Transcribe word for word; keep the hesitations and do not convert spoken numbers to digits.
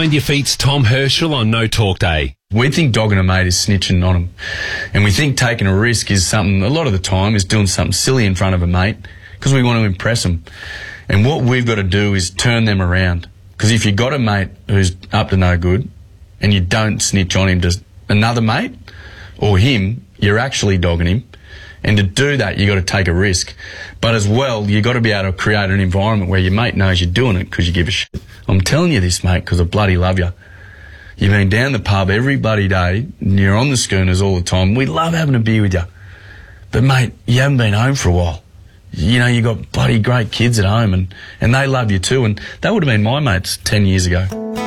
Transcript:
Find Your Feet's Tom Herschel on No Talk Day. We think dogging a mate is snitching on him. And we think taking a risk is something, a lot of the time, is doing something silly in front of a mate because we want to impress them. And what we've got to do is turn them around. Because if you've got a mate who's up to no good and you don't snitch on him to another mate or him, you're actually dogging him. And to do that, you've got to take a risk. But as well, you've got to be able to create an environment where your mate knows you're doing it because you give a shit. I'm telling you this, mate, because I bloody love you. You've been down the pub every bloody day, and you're on the schooners all the time. We love having a beer with you. But, mate, you haven't been home for a while. You know, you've got bloody great kids at home, and, and they love you too. And they would have been my mates ten years ago.